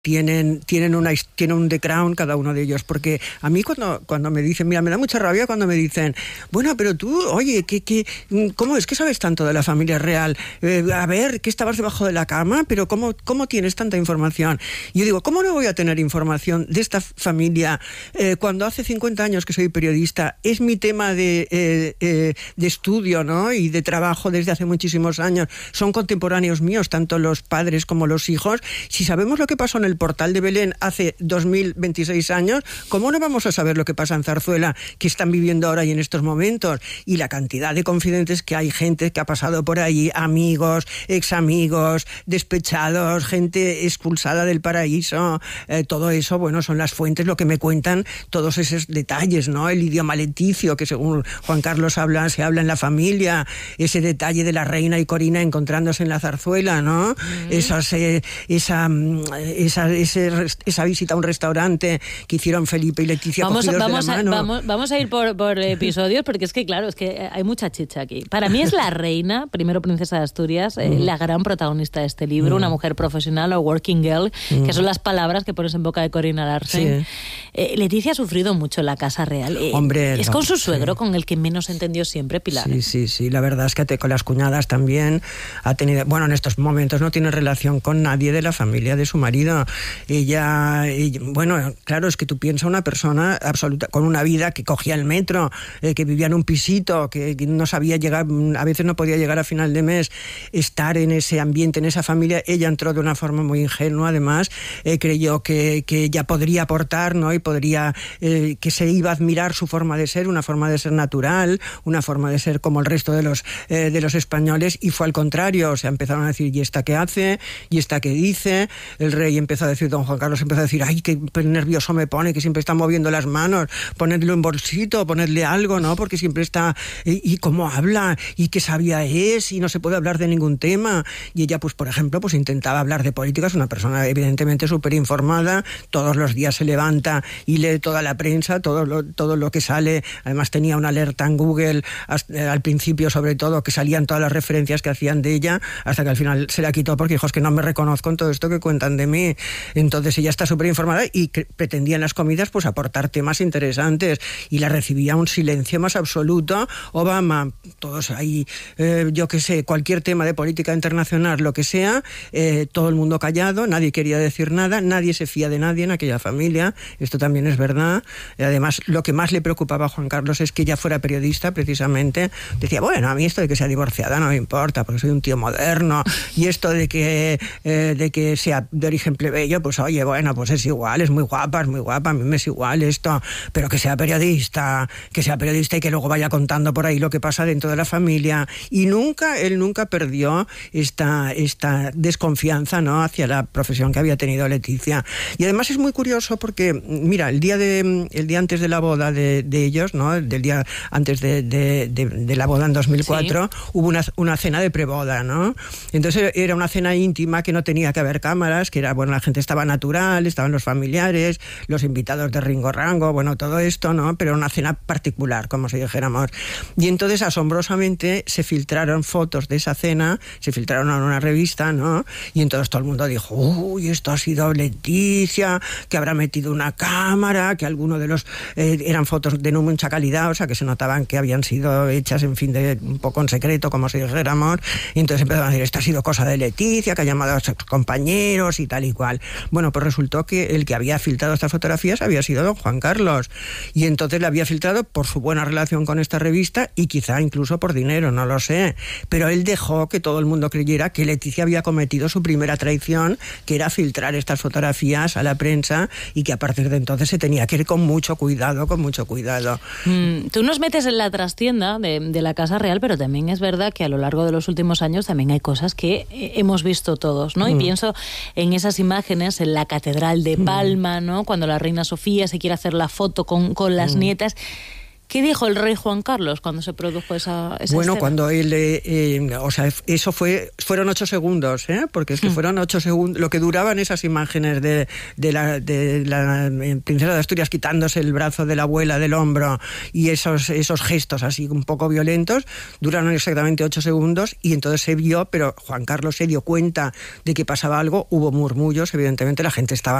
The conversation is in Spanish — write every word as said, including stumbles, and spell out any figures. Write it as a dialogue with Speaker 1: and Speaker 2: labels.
Speaker 1: tienen tienen una tienen un The Crown cada uno de ellos, porque a mí cuando cuando me dicen, mira, me da mucha rabia cuando me dicen, bueno, pero tú, oye, ¿qué, qué, ¿cómo es que sabes tanto de la familia real? Eh, a ver, ¿qué estabas debajo de la cama? Pero ¿cómo, cómo tienes tanta información? Y yo digo, ¿cómo no voy a tener información de esta familia eh, cuando hace cincuenta años que soy periodista? Es mi tema de, eh, eh, de estudio, ¿no? Y de trabajo desde hace muchísimos años. Son contemporáneos míos, tanto los padres como los hijos. Si sabemos lo que pasó en el Portal de Belén hace dos mil veintiséis años, ¿cómo no vamos a saber lo que pasa en Zarzuela, que están viviendo ahora y en estos momentos? Y la cantidad de confidentes que hay, gente que ha pasado por ahí, amigos, examigos, despechados, gente expulsada del paraíso, eh, todo eso, bueno, son las fuentes, lo que me cuentan todos esos detalles, ¿no? El idioma leticio, que según Juan Carlos habla, se habla en la familia, ese detalle de la reina y Corina encontrándose en la Zarzuela, ¿no? Mm. Esas, eh, esa, esa Ese, esa visita a un restaurante que hicieron Felipe y Leticia
Speaker 2: vamos,
Speaker 1: cogidos
Speaker 2: vamos
Speaker 1: de la mano.
Speaker 2: A, vamos, vamos a ir por, por episodios, porque es que, claro, es que hay mucha chicha aquí. Para mí es la reina, primero princesa de Asturias, eh, mm. la gran protagonista de este libro, mm. una mujer profesional o working girl, mm. que son las palabras que pones en boca de Corina Larsen. Sí. Eh, Leticia ha sufrido mucho en la Casa Real. Eh,
Speaker 1: Hombre,
Speaker 2: es
Speaker 1: no,
Speaker 2: con su suegro
Speaker 1: sí.
Speaker 2: con el que menos entendió siempre, Pilar.
Speaker 1: Sí, sí, sí. La verdad es que con las cuñadas también ha tenido... Bueno, en estos momentos no tiene relación con nadie de la familia de su marido. Ella Y, bueno, claro, es que tú piensas una persona absoluta, con una vida que cogía el metro, eh, que vivía en un pisito, que, que no sabía llegar, a veces no podía llegar a final de mes, estar en ese ambiente, en esa familia. Ella entró de una forma muy ingenua, además, eh, creyó que, que ella podría aportar, ¿no? Y podría, eh, que se iba a admirar su forma de ser, una forma de ser natural, una forma de ser como el resto de los, eh, de los españoles, y fue al contrario. O sea, empezaron a decir, ¿y esta qué hace? ¿Y esta qué dice? El rey empezó a decir, don Juan Carlos empezó a decir, ay, qué nervioso me pone, que siempre está moviendo las manos, ponedle un bolsito, ponedle algo, ¿no? Porque siempre está, y, y cómo habla, y qué sabia es, y no se puede hablar de ningún tema. Y ella, pues, por ejemplo, pues intentaba hablar de política. Es una persona evidentemente súper informada, todos los días se levanta y lee toda la prensa, todo lo, todo lo que sale. Además tenía una alerta en Google, hasta, al principio sobre todo, que salían todas las referencias que hacían de ella, hasta que al final se la quitó porque dijo, es que no me reconozco en todo esto que cuentan de mí. Entonces ella está súper informada y que pretendía en las comidas pues aportar temas interesantes, y la recibía un silencio más absoluto. Obama, todos ahí, eh, yo qué sé, cualquier tema de política internacional, lo que sea, eh, todo el mundo callado, nadie quería decir nada, nadie se fía de nadie en aquella familia, esto también es verdad. Además, lo que más le preocupaba a Juan Carlos es que ella fuera periodista, precisamente. Decía, bueno, a mí esto de que sea divorciada no me importa, porque soy un tío moderno, y esto de que, eh, de que sea de origen plebeyo, pues oye, bueno, pues es igual, es muy guapa, es muy guapa, a mí me es igual esto, pero que sea periodista, que sea periodista y que luego vaya contando por ahí lo que pasa dentro de la familia. Y nunca, él nunca perdió esta, esta desconfianza, ¿no?, hacia la profesión que había tenido Leticia. Y además es muy curioso porque, mira, el día de el día antes de la boda de, de ellos, ¿no?, del día antes de, de, de, de la boda en dos mil cuatro, sí, hubo una, una cena de preboda, ¿no? Entonces era una cena íntima que no tenía que haber cámaras, que era, bueno, la gente estaba natural, estaban los familiares, los invitados de Ringo Rango, bueno, todo esto, ¿no? Pero una cena particular, como si dijéramos. Y entonces, asombrosamente, se filtraron fotos de esa cena, se filtraron en una revista, ¿no? Y entonces todo el mundo dijo, uy, esto ha sido Leticia, que habrá metido una cámara, que alguno de los... Eh, eran fotos de no mucha calidad, o sea, que se notaban que habían sido hechas, en fin, de un poco en secreto, como si dijéramos. Y entonces empezaron a decir, esto ha sido cosa de Leticia, que ha llamado a sus compañeros y tal y cual. Bueno, pues resultó que el que había filtrado estas fotografías había sido don Juan Carlos, y entonces le había filtrado por su buena relación con esta revista y quizá incluso por dinero, no lo sé, pero él dejó que todo el mundo creyera que Leticia había cometido su primera traición, que era filtrar estas fotografías a la prensa, y que a partir de entonces se tenía que ir con mucho cuidado, con mucho cuidado.
Speaker 2: Mm, tú nos metes en la trastienda de, de la Casa Real, pero también es verdad que a lo largo de los últimos años también hay cosas que hemos visto todos, ¿no? Mm. Y pienso en esas imágenes en la Catedral de Palma, ¿no?, cuando la reina Sofía se quiere hacer la foto con, con las mm. nietas. ¿Qué dijo el rey Juan Carlos cuando se produjo esa, esa
Speaker 1: Bueno,
Speaker 2: escena?
Speaker 1: cuando él, eh, eh, o sea, eso fue, fueron ocho segundos, ¿eh? Porque es que hmm. fueron ocho segundos, lo que duraban esas imágenes de, de, la, de la princesa de Asturias quitándose el brazo de la abuela del hombro y esos, esos gestos así un poco violentos, duraron exactamente ocho segundos y entonces se vio, pero Juan Carlos se dio cuenta de que pasaba algo, hubo murmullos, evidentemente la gente estaba